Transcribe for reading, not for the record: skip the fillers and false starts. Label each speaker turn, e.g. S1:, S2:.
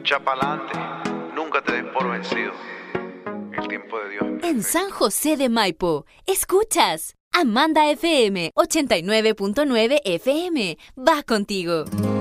S1: Chapalante, nunca te des por vencido. El tiempo de Dios.
S2: En San José de Maipo, escuchas Amanda FM 89.9 FM. Va contigo.